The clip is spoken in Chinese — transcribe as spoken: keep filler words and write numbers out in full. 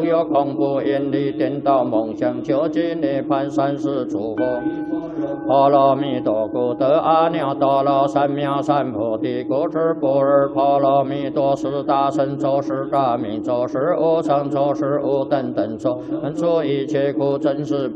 无有恐怖引力颠倒梦想究竟涅槃三世诸佛。阿弥陀古德阿耨多罗三藐三菩提，故知不二波罗蜜多是大神咒，是大明咒，是无上咒，是无等等咒，能除一切苦，真实